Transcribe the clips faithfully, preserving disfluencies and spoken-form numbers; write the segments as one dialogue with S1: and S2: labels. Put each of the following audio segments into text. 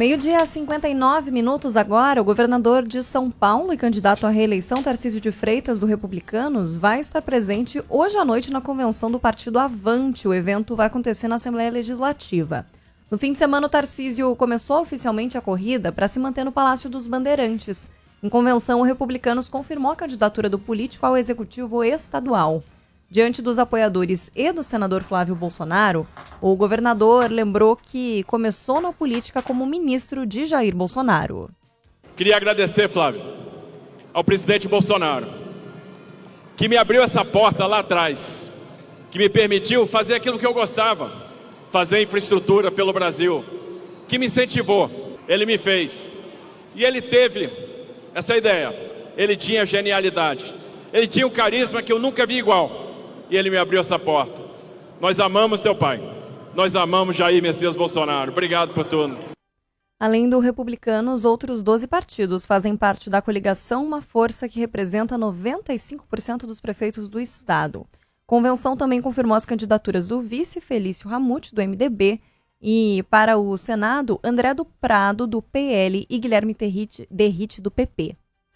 S1: Meio-dia, cinquenta e nove minutos agora, o governador de São Paulo e candidato à reeleição, Tarcísio de Freitas, do Republicanos, vai estar presente hoje à noite na convenção do partido Avante. O evento vai acontecer na Assembleia Legislativa. No fim de semana, o Tarcísio começou oficialmente a corrida para se manter no Palácio dos Bandeirantes. Em convenção, o Republicanos confirmou a candidatura do político ao executivo estadual. Diante dos apoiadores e do senador Flávio Bolsonaro, o governador lembrou que começou na política como ministro de Jair Bolsonaro.
S2: Queria agradecer, Flávio, ao presidente Bolsonaro, que me abriu essa porta lá atrás, que me permitiu fazer aquilo que eu gostava, fazer infraestrutura pelo Brasil, que me incentivou, ele me fez. E ele teve essa ideia, ele tinha genialidade, ele tinha um carisma que eu nunca vi igual. E ele me abriu essa porta. Nós amamos teu pai. Nós amamos Jair Messias Bolsonaro. Obrigado por tudo.
S1: Além do Republicanos, outros doze partidos fazem parte da coligação, uma força que representa noventa e cinco por cento dos prefeitos do estado. A convenção também confirmou as candidaturas do vice Felício Ramute, do M D B, e para o Senado, André do Prado, do P L, e Guilherme Derrite, do P P.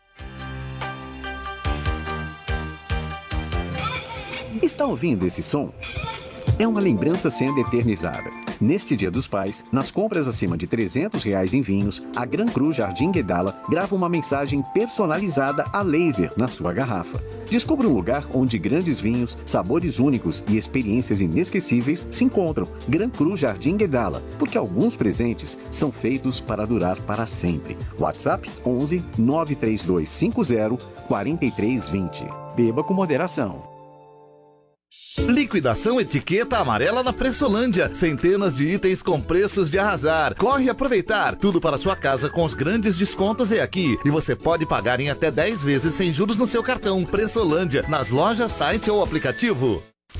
S3: Está ouvindo esse som? É uma lembrança sendo eternizada. Neste Dia dos Pais, nas compras acima de trezentos reais em vinhos, a Gran Cru Jardim Guedala grava uma mensagem personalizada a laser na sua garrafa. Descubra um lugar onde grandes vinhos, sabores únicos e experiências inesquecíveis se encontram. Gran Cru Jardim Guedala, porque alguns presentes são feitos para durar para sempre. WhatsApp onze nove três dois cinco zero quatro três dois zero. Beba com moderação.
S4: Liquidação etiqueta amarela na Pressolândia. Centenas de itens com preços de arrasar. Corre aproveitar. Tudo para sua casa com os grandes descontos é aqui. E você pode pagar em até dez vezes sem juros no seu cartão. Pressolândia, nas lojas, site ou aplicativo.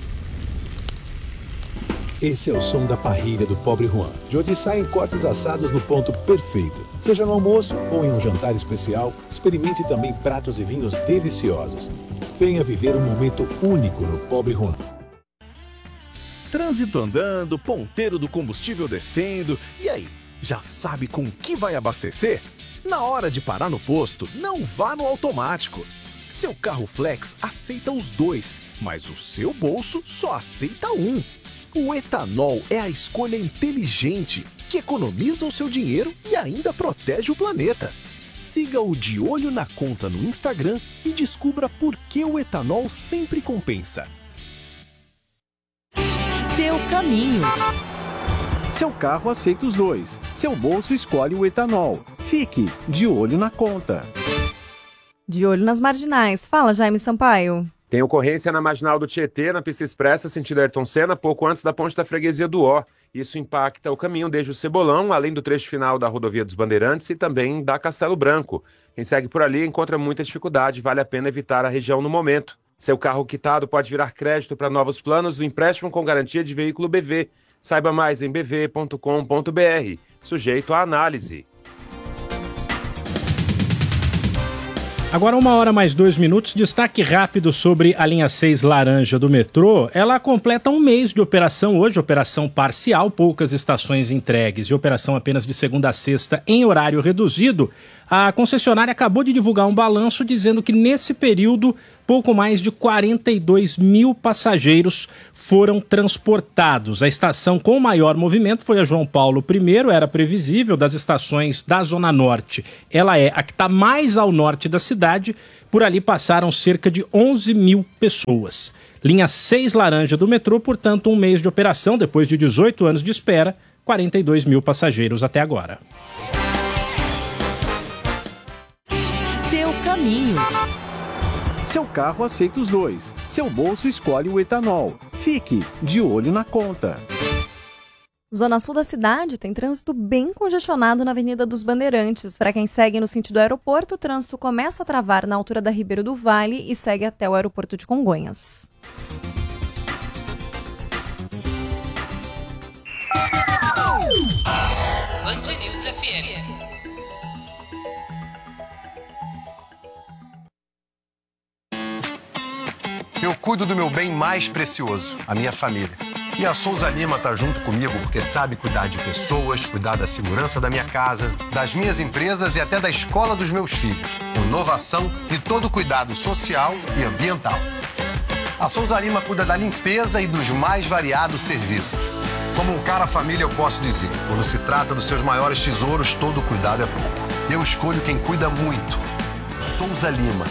S5: Esse é o som da parrilha do Pobre Juan, de onde saem cortes assados no ponto perfeito. Seja no almoço ou em um jantar especial, experimente também pratos e vinhos deliciosos. Venha viver um momento único no Pobre Juan.
S6: Trânsito andando, ponteiro do combustível descendo. E aí, já sabe com que vai abastecer? Na hora de parar no posto, não vá no automático. Seu carro flex aceita os dois, mas o seu bolso só aceita um. O etanol é a escolha inteligente, que economiza o seu dinheiro e ainda protege o planeta. Siga o De Olho na Conta no Instagram e descubra por que o etanol sempre compensa.
S7: Seu caminho.
S3: Seu carro aceita os dois. Seu bolso escolhe o etanol. Fique de olho na conta.
S1: De olho nas marginais. Fala, Jaime Sampaio.
S8: Tem ocorrência na Marginal do Tietê, na pista expressa, sentido Ayrton Senna, pouco antes da ponte da freguesia do Ó. Isso impacta o caminho desde o Cebolão, além do trecho final da rodovia dos Bandeirantes e também da Castelo Branco. Quem segue por ali encontra muita dificuldade, vale a pena evitar a região no momento. Seu carro quitado pode virar crédito para novos planos do empréstimo com garantia de veículo B V. Saiba mais em b v ponto com ponto b r. Sujeito à análise.
S9: Agora uma hora mais dois minutos, destaque rápido sobre a linha seis laranja do metrô. Ela completa um mês de operação hoje, operação parcial, poucas estações entregues e operação apenas de segunda a sexta em horário reduzido. A concessionária acabou de divulgar um balanço dizendo que nesse período pouco mais de quarenta e dois mil passageiros foram transportados. A estação com maior movimento foi a João Paulo I, era previsível, das estações da Zona Norte. Ela é a que está mais ao norte da cidade, por ali passaram cerca de onze mil pessoas. Linha seis laranja do metrô, portanto, um mês de operação, depois de dezoito anos de espera, quarenta e dois mil passageiros até agora.
S7: Seu caminho.
S3: Seu carro aceita os dois. Seu bolso escolhe o etanol. Fique de olho na conta.
S1: Zona Sul da cidade tem trânsito bem congestionado na Avenida dos Bandeirantes. Para quem segue no sentido do aeroporto, o trânsito começa a travar na altura da Ribeiro do Vale e segue até o aeroporto de Congonhas.
S7: Band News F M.
S10: Eu cuido do meu bem mais precioso, a minha família. E a Souza Lima tá junto comigo porque sabe cuidar de pessoas, cuidar da segurança da minha casa, das minhas empresas e até da escola dos meus filhos. Com inovação e todo cuidado social e ambiental. A Souza Lima cuida da limpeza e dos mais variados serviços. Como um cara família, eu posso dizer, quando se trata dos seus maiores tesouros, todo cuidado é pouco. Eu escolho quem cuida muito. Souza Lima.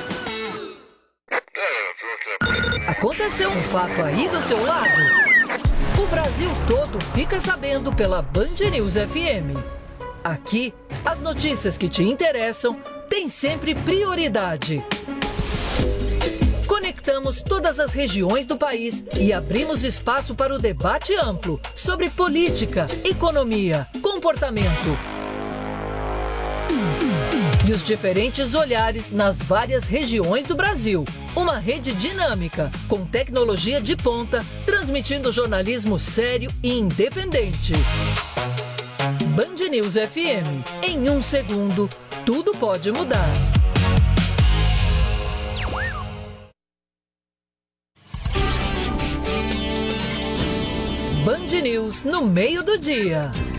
S11: Aconteceu um fato aí do seu lado? O Brasil todo fica sabendo pela Band News F M. Aqui, as notícias que te interessam têm sempre prioridade. Conectamos todas as regiões do país e abrimos espaço para o debate amplo sobre política, economia, comportamento e os diferentes olhares nas várias regiões do Brasil. Uma rede dinâmica, com tecnologia de ponta, transmitindo jornalismo sério e independente. Band News F M. Em um segundo, tudo pode mudar. Band News no meio do dia.